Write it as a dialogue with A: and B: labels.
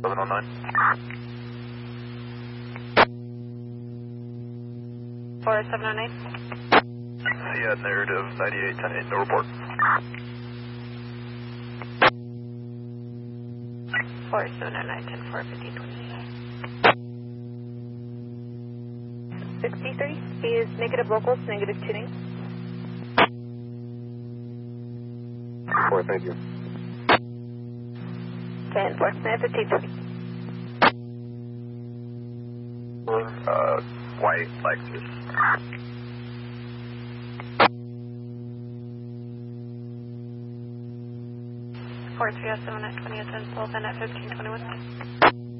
A: 709.
B: 4709.
A: Seattle narrative 9810 no report.
B: 4709, 10-4, 50-29. 63 is negative locals, negative tuning.
A: 4, thank you.
B: 10-4, 15-20.
A: White Lexus.
B: 4307 at 2010, Sullivan at 1521.